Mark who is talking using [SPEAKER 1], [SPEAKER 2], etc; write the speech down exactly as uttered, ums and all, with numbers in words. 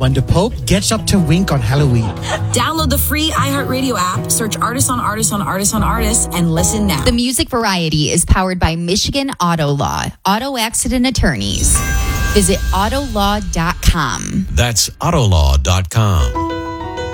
[SPEAKER 1] when the Pope gets up to wink on Halloween.
[SPEAKER 2] Download the free iHeartRadio app, search Artists on Artists on Artists on Artists, and listen now.
[SPEAKER 3] The Music Variety is powered by Michigan Auto Law, auto accident attorneys. Visit autolaw dot com.
[SPEAKER 4] That's autolaw dot com.